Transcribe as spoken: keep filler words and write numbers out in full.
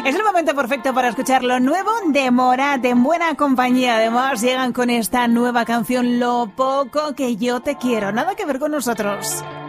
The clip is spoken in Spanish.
Es el momento perfecto para escuchar lo nuevo de Morat, en buena compañía. Además, llegan con esta nueva canción, Lo poco que yo te quiero. Nada que ver con nosotros.